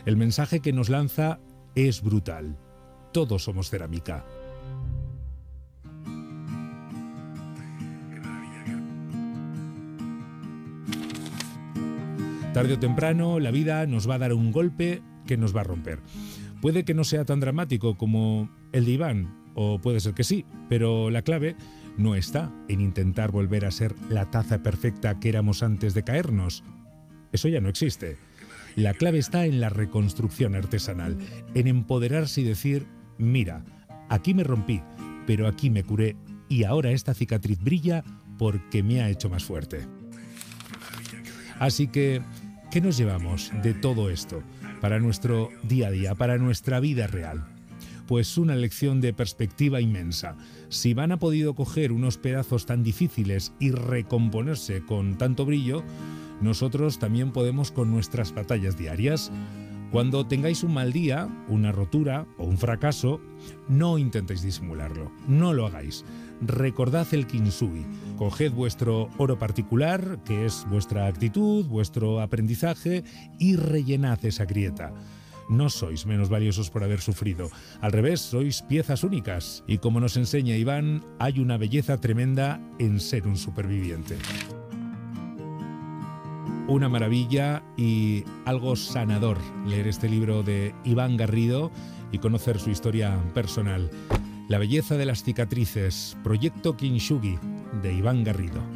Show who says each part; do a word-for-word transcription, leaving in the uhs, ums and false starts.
Speaker 1: El mensaje que nos lanza es brutal. Todos somos cerámica. Tarde o temprano, la vida nos va a dar un golpe que nos va a romper. Puede que no sea tan dramático como el de Iván, o puede ser que sí, pero la clave no está en intentar volver a ser la taza perfecta que éramos antes de caernos. Eso ya no existe. La clave está en la reconstrucción artesanal, en empoderarse y decir, mira, aquí me rompí, pero aquí me curé y ahora esta cicatriz brilla porque me ha hecho más fuerte. Así que, ¿qué nos llevamos de todo esto para nuestro día a día, para nuestra vida real? Pues una lección de perspectiva inmensa. Si Iván ha podido coger unos pedazos tan difíciles y recomponerse con tanto brillo, nosotros también podemos con nuestras batallas diarias. Cuando tengáis un mal día, una rotura o un fracaso, no intentéis disimularlo, no lo hagáis. Recordad el Kintsugi, coged vuestro oro particular, que es vuestra actitud, vuestro aprendizaje, y rellenad esa grieta. No sois menos valiosos por haber sufrido, al revés, sois piezas únicas, y como nos enseña Iván, hay una belleza tremenda en ser un superviviente. Una maravilla y algo sanador leer este libro de Iván Garrido y conocer su historia personal. La belleza de las cicatrices, Proyecto Kintsugi, de Iván Garrido.